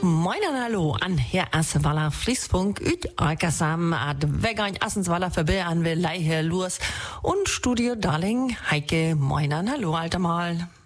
Moin und hallo an Herr Assenwaller Friesfunk, üt Alkersam, ad Wegein Assenswaller vorbei an wir Leihe Lurs und Studio Darling Heike. Moin und hallo, alter Mal.